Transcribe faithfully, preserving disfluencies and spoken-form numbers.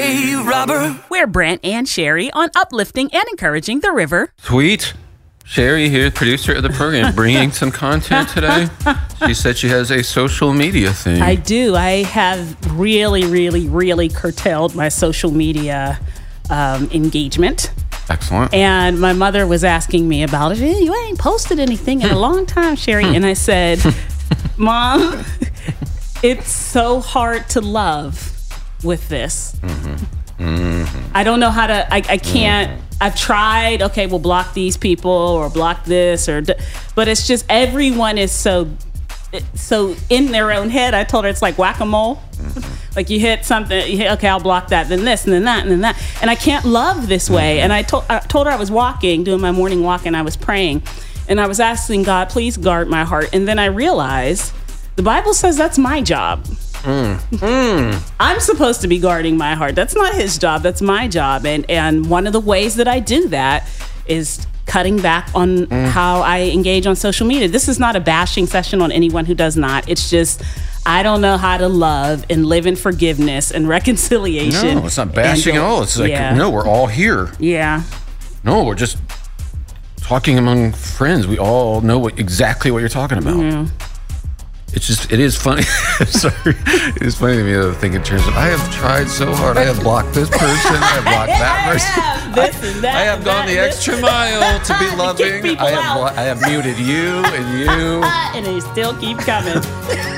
grave robber. We're Brent and Sherry on uplifting and encouraging the river. Sweet. Sherry here, producer of the program, bringing some content today. She said she has a social media thing. I do. I have really, really, really curtailed my social media um, engagement. Excellent. And my mother was asking me about it. Hey, you ain't posted anything in a long time, Sherry. And I said, Mom, it's so hard to love with this. Mm-hmm. Mm-hmm. I don't know how to, I, I can't. Mm-hmm. I've tried, okay, we'll block these people or block this, or, but it's just everyone is so, so in their own head. I told her it's like whack-a-mole. Mm-hmm. Like you hit something, you hit, okay, I'll block that, then this, and then that, and then that. And I can't love this way. Mm-hmm. And I told, I told her I was walking, doing my morning walk, and I was praying. And I was asking God, please guard my heart. And then I realized the Bible says that's my job. Mm. Mm. I'm supposed to be guarding my heart. That's not his job. That's my job. And and one of the ways that I do that is cutting back on mm. how I engage on social media. This is not a bashing session on anyone who does not. It's just I don't know how to love and live in forgiveness and reconciliation. No, it's not bashing at all. It's like, yeah. no, we're all here. Yeah. No, we're just talking among friends. We all know what, exactly what you're talking about. Mm. It's just, it is funny. Sorry. It is funny to me to think in terms of, I have tried so hard. I have blocked this person. I have blocked that person. I have this and that. I have gone that, the extra this. mile to be loving. I have, I have muted you and you. And they still keep coming.